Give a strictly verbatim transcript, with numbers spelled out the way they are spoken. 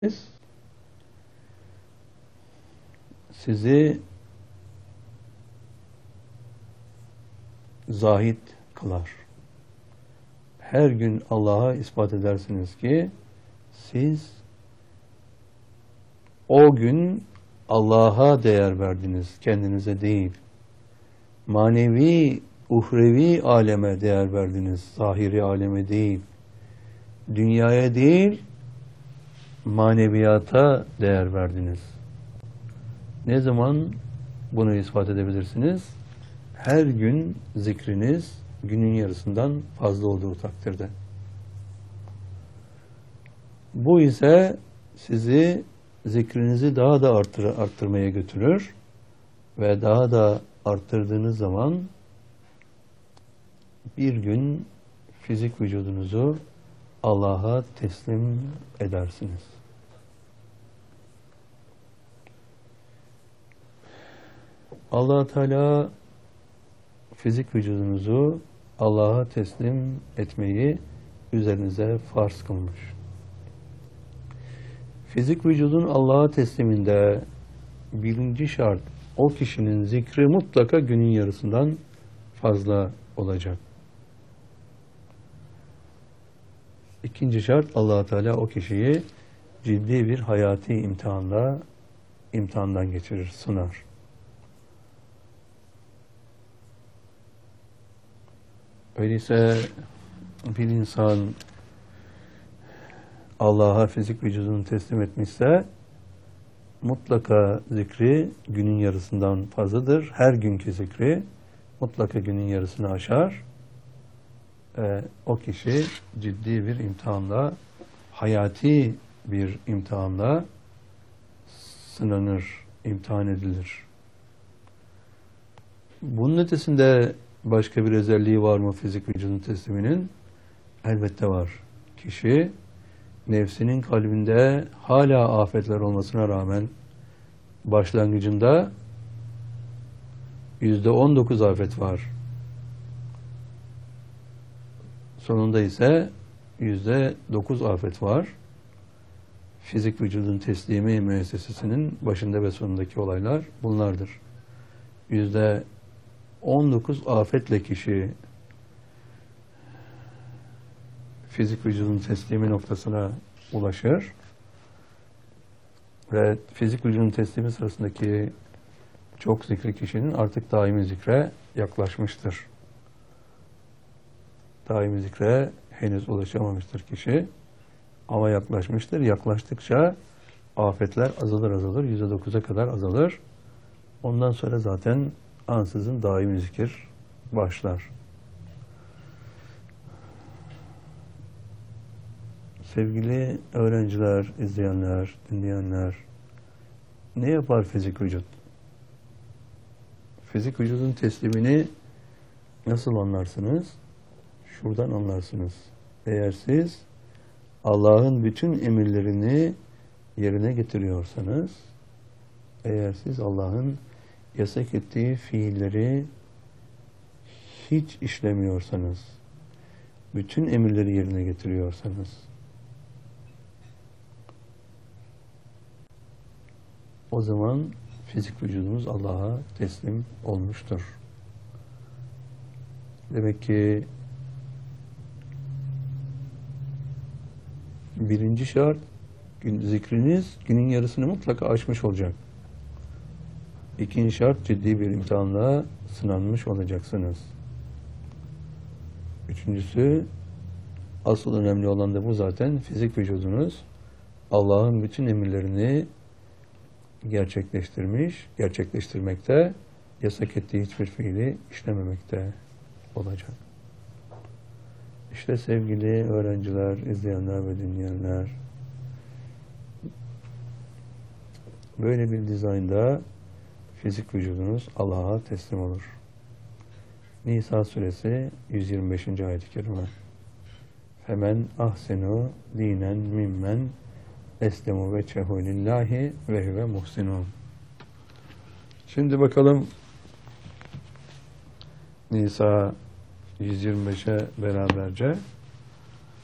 sizi zahid kılar. Her gün Allah'a ispat edersiniz ki siz o gün Allah'a değer verdiniz, kendinize değil. Manevi, uhrevi aleme değer verdiniz, zahiri aleme değil. Dünyaya değil, maneviyata değer verdiniz. Ne zaman bunu ispat edebilirsiniz? Her gün zikriniz günün yarısından fazla olduğu takdirde. Bu ise sizi zikrinizi daha da arttır, arttırmaya götürür ve daha da arttırdığınız zaman bir gün fizik vücudunuzu Allah'a teslim edersiniz. Allah Teala fizik vücudunuzu Allah'a teslim etmeyi üzerinize farz kılmış. Fizik vücudun Allah'a tesliminde birinci şart, o kişinin zikri mutlaka günün yarısından fazla olacak. İkinci şart, Allah Teala o kişiyi ciddi bir hayati imtihanla imtihandan geçirir, sınar. Öyleyse bir insan Allah'a fizik vücudunu teslim etmişse mutlaka zikri günün yarısından fazladır. Her günkü zikri mutlaka günün yarısını aşar. Ee, o kişi ciddi bir imtihanla, hayati bir imtihanla sınanır, imtihan edilir. Bunun ötesinde başka bir özelliği var mı fizik vücudun tesliminin? Elbette var. Kişi nefsinin kalbinde hala afetler olmasına rağmen başlangıcında yüzde on dokuz afet var. Sonunda ise yüzde dokuz afet var. Fizik vücudun teslimi müessesesinin başında ve sonundaki olaylar bunlardır. Yüzde on dokuz afetle kişi fizik vücudun teslimi noktasına ulaşır ve fizik vücudun teslimi sırasındaki çok zikri kişinin artık daimi zikre yaklaşmıştır. Daimi zikre henüz ulaşamamıştır kişi ama yaklaşmıştır. Yaklaştıkça afetler azalır azalır, yüzde dokuza kadar azalır. Ondan sonra zaten ansızın daimi zikir başlar. Sevgili öğrenciler, izleyenler, dinleyenler, ne yapar fizik vücut? Fizik vücudun teslimini nasıl anlarsınız? Şuradan anlarsınız. Eğer siz Allah'ın bütün emirlerini yerine getiriyorsanız, eğer siz Allah'ın yasak ettiği fiilleri hiç işlemiyorsanız, bütün emirleri yerine getiriyorsanız, o zaman fizik vücudunuz Allah'a teslim olmuştur. Demek ki birinci şart, zikriniz günün yarısını mutlaka aşmış olacak. İkinci şart, ciddi bir imtihanla sınanmış olacaksınız. Üçüncüsü, asıl önemli olan da bu zaten, fizik vücudunuz Allah'ın bütün emirlerini gerçekleştirmiş, gerçekleştirmekte, yasak ettiği hiçbir fiili işlememekte olacak. İşte sevgili öğrenciler, izleyenler ve dinleyenler, böyle bir dizaynda fizik vücudunuz Allah'a teslim olur. Nisa suresi yüz yirmi beşinci ayet-i kerime. Femen ahsenu dinen mimmen eslemu ve lillahi ve huve muhsinun. Şimdi bakalım Nisa yüz yirmi beşe beraberce